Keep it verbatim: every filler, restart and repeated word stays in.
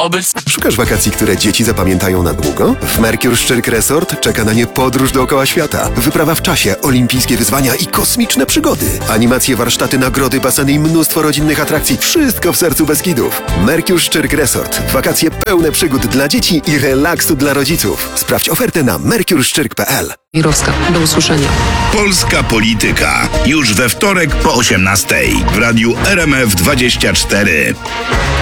obyć. Szukasz wakacji, które dzieci zapamiętają na długo? W Mercure Szczyrk Resort czeka na nie podróż dookoła świata. Wyprawa w czasie, olimpijskie wyzwania i kosmiczne przygody. Animacje, warsztaty, nagrody, baseny i mnóstwo rodzinnych atrakcji. Wszystko w sercu Beskidów. Mercure Szczyrk Resort. Wakacje pełne przygód dla dzieci i relaksu dla rodziców. Sprawdź ofertę na mercure szczyrk kropka p l. Mirowska. Do usłyszenia. Polska Polityka. Już we wtorek po osiemnastej w radiu R M F dwadzieścia cztery.